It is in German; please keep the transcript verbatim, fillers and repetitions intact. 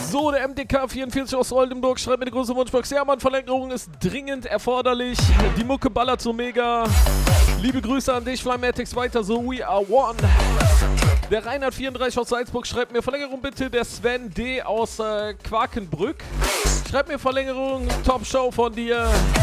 So, der M D K vierundvierzig aus Oldenburg schreibt mir die große Wunschbox. Ja, Mann, Verlängerung ist dringend erforderlich. Die Mucke ballert so mega. Liebe Grüße an dich, Flymatics weiter so, we are one. Der Reinhard vierunddreißig aus Salzburg schreibt mir Verlängerung bitte. Der Sven D. aus äh, Quakenbrück schreibt mir Verlängerung. Top-Show von dir.